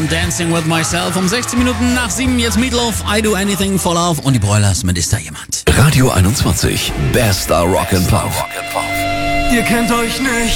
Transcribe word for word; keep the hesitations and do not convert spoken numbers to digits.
und Dancing with Myself. Um sechzehn Minuten nach sieben jetzt Meatloaf, I Do Anything for Love und die Broilers mit Ist da jemand? Radio einundzwanzig, bester Rock and Pop. Ihr kennt euch nicht.